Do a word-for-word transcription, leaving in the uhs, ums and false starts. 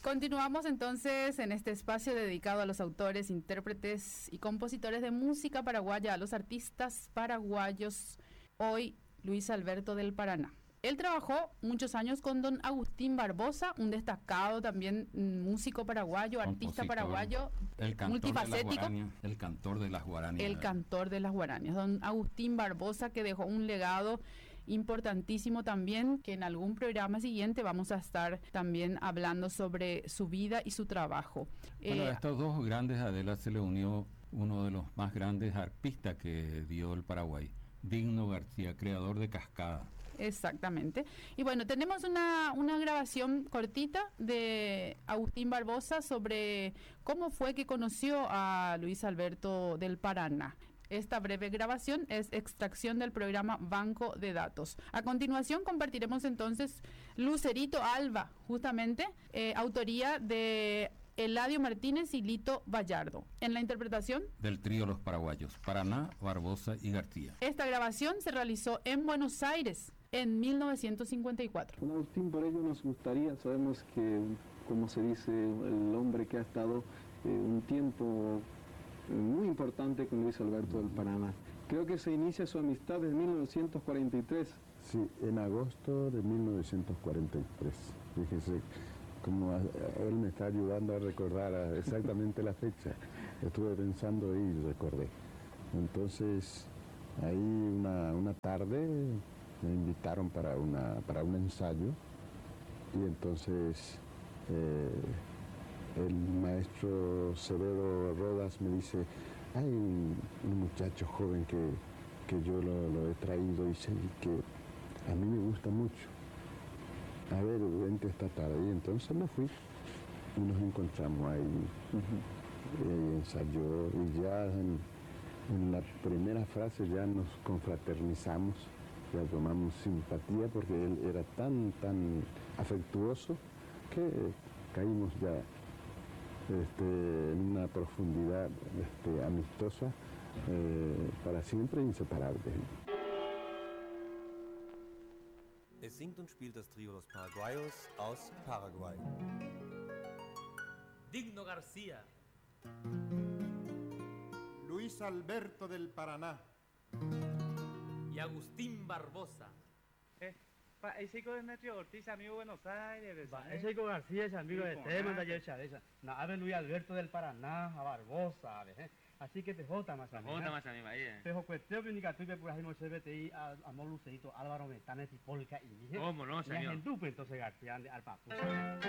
Continuamos entonces en este espacio dedicado a los autores, intérpretes y compositores de música paraguaya, a los artistas paraguayos. Hoy, Luis Alberto del Paraná. Él trabajó muchos años con don Agustín Barbosa, un destacado también músico paraguayo, artista Compositor, paraguayo, el cantor multifacético. De las guaranías, el cantor de las guaranías. El cantor de las guaranías. Don Agustín Barbosa, que dejó un legado importantísimo también, que en algún programa siguiente vamos a estar también hablando sobre su vida y su trabajo. Bueno, eh, a estos dos grandes Adela se le unió uno de los más grandes arpistas que dio el Paraguay, Digno García, creador de Cascada. Exactamente. Y bueno, tenemos una, una grabación cortita de Agustín Barbosa sobre cómo fue que conoció a Luis Alberto del Paraná. Esta breve grabación es extracción del programa Banco de Datos. A continuación compartiremos entonces Lucerito Alba, justamente, eh, autoría de Eladio Martínez y Lito Vallardo, en la interpretación del trío Los Paraguayos, Paraná, Barbosa y García. Esta grabación se realizó en Buenos Aires en mil novecientos cincuenta y cuatro. Con Agustín, por ello nos gustaría, sabemos que, como se dice, el hombre que ha estado eh, un tiempo eh, muy importante con Luis Alberto del Paraná. Creo que se inicia su amistad en mil novecientos cuarenta y tres. Sí, en agosto de mil novecientos cuarenta y tres. Fíjese como a, a él me está ayudando a recordar a exactamente la fecha. Estuve pensando y recordé. Entonces, ahí una, una tarde me invitaron para, una, para un ensayo y entonces eh, el maestro Severo Rodas me dice, hay un, un muchacho joven que, que yo lo, lo he traído y sé que a mí me gusta mucho. A ver, vente esta tarde. Y entonces me fui y nos encontramos ahí. Uh-huh. Y ensayó y ya en, en la primera frase ya nos confraternizamos, ya tomamos simpatía porque él era tan, tan afectuoso que caímos ya este, en una profundidad este, amistosa eh, para siempre inseparable. Es singt und spielt das Trio Los Paraguayos aus Paraguay. Digno García, Luis Alberto del Paraná y Agustín Barbosa. Eh, pa, ese chico de Metro Ortiz, amigo de Buenos Aires. Va, ese chico García es amigo de Esteban de ayer, no, a ver Luis Alberto del Paraná, a Barbosa, a ver, eh. Así que P J más a mí. J más a mí, ahí. Pero cuestión que única tuve por ahí no se vete a a Lucerito Álvaro Metanes y Polka y ¿Cómo no, señor? Y entonces García al papu.